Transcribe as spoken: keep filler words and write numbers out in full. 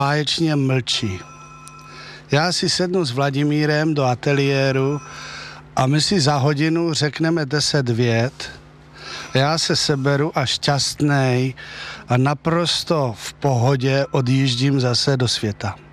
báječně mlčí. Já si sednu s Vladimírem do ateliéru a my si za hodinu řekneme deset vět. Já se seberu a šťastnej a naprosto v pohodě odjíždím zase do světa.